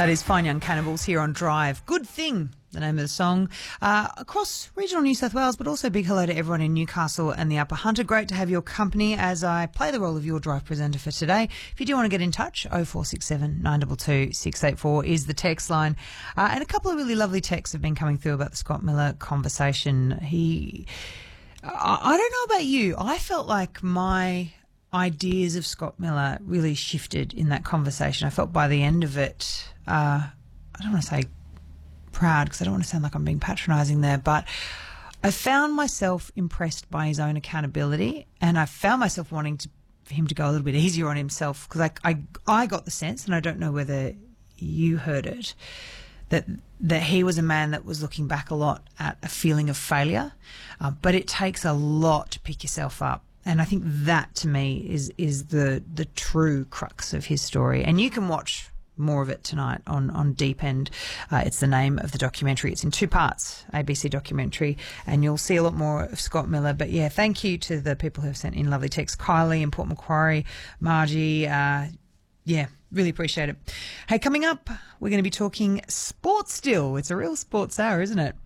That is Fine Young Cannibals here on Drive. Good Thing, the name of the song. Across regional New South Wales, but also big hello to everyone in Newcastle and the Upper Hunter. Great to have your company as I play the role of your Drive presenter for today. If you do want to get in touch, 0467 922 684 is the text line. And a couple of really lovely texts have been coming through about the Scott Miller conversation. I don't know about you. I felt like my ideas of Scott Miller really shifted in that conversation. I felt by the end of it, I don't want to say proud because I don't want to sound like I'm being patronising there, but I found myself impressed by his own accountability, and I found myself wanting for him to go a little bit easier on himself because I got the sense, and I don't know whether you heard it, that he was a man that was looking back a lot at a feeling of failure, but it takes a lot to pick yourself up. And I think that, to me, is the true crux of his story. And you can watch more of it tonight on Deep End. It's the name of the documentary. It's in 2 parts, ABC documentary, and you'll see a lot more of Scott Miller. But, yeah, thank you to the people who have sent in lovely texts. Kylie in Port Macquarie, Margie, yeah, really appreciate it. Hey, coming up, we're going to be talking sports still. It's a real sports hour, isn't it?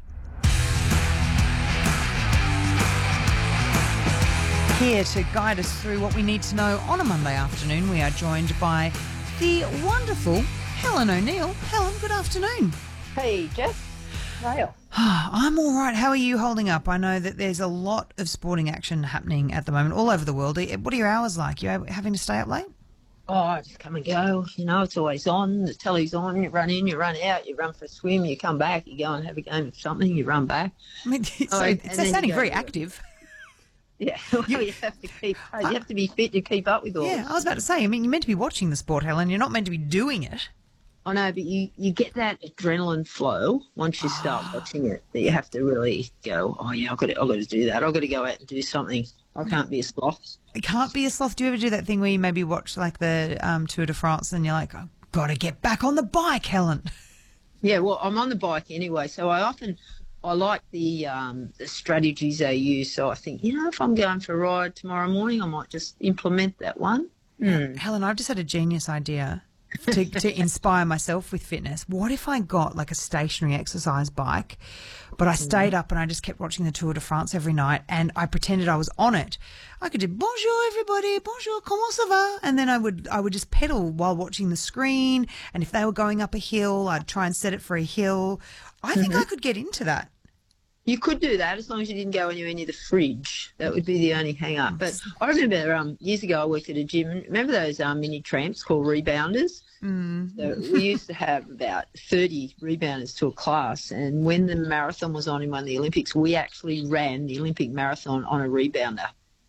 Here to guide us through what we need to know on a Monday afternoon, we are joined by the wonderful Helen O'Neill. Helen, good afternoon. Hey, Jess. How are you? I'm all right. How are you holding up? I know that there's a lot of sporting action happening at the moment all over the world. What are your hours like? You having to stay up late? Oh, I just come and go. You know, it's always on. The telly's on. You run in, you run out, you run for a swim, you come back, you go and have a game of something, you run back. I mean, it's sounding very active. Yeah, well, you have to be fit to keep up with all this. I was about to say, I mean, you're meant to be watching the sport, Helen. You're not meant to be doing it. I know, but you get that adrenaline flow once you start watching it, that you have to really go, oh, yeah, I've got to do that. I've got to go out and do something. I can't be a sloth. It can't be a sloth. Do you ever do that thing where you maybe watch, like, the Tour de France and you're like, I've got to get back on the bike, Helen? Yeah, well, I'm on the bike anyway, so I like the strategies they use. So I think, if I'm going for a ride tomorrow morning, I might just implement that one. Helen, I've just had a genius idea to inspire myself with fitness. What if I got like a stationary exercise bike, but I stayed up and I just kept watching the Tour de France every night and I pretended I was on it? I could do, bonjour everybody, bonjour, comment ça va? And then I would just pedal while watching the screen. And if they were going up a hill, I'd try and set it for a hill. I think I could get into that. You could do that as long as you didn't go anywhere near the fridge. That would be the only hang-up. But I remember years ago I worked at a gym. Remember those mini tramps called rebounders? So we used to have about 30 rebounders to a class. And when the marathon was on in one of the Olympics, we actually ran the Olympic marathon on a rebounder.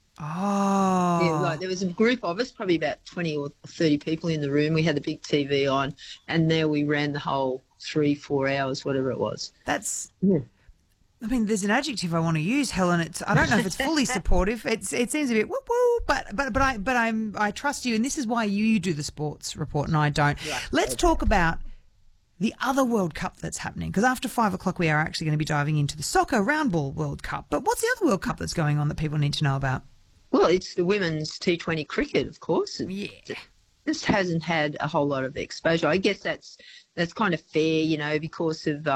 Oh. Yeah, there was a group of us, probably about 20 or 30 people in the room. We had the big TV on, and there we ran the whole 3-4 hours, whatever it was. That's... Yeah. I mean, there's an adjective I want to use, Helen. I don't know if it's fully supportive. It seems a bit woo woo, but I trust you, and this is why you do the sports report and I don't. Right. Let's talk about the other World Cup that's happening, because after 5 o'clock we are actually going to be diving into the soccer round ball World Cup. But what's the other World Cup that's going on that people need to know about? Well, it's the women's T20 cricket, of course. Yeah. This hasn't had a whole lot of exposure. I guess that's kind of fair, because of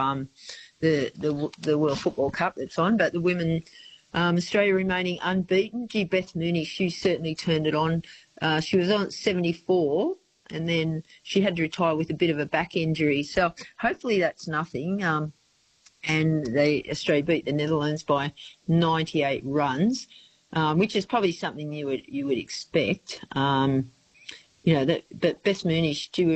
the World Football Cup that's on, but the women, Australia remaining unbeaten. Beth Mooney, she certainly turned it on. She was on at 74, and then she had to retire with a bit of a back injury. So hopefully that's nothing. And Australia beat the Netherlands by 98 runs, which is probably something you would expect. But Beth Mooney, she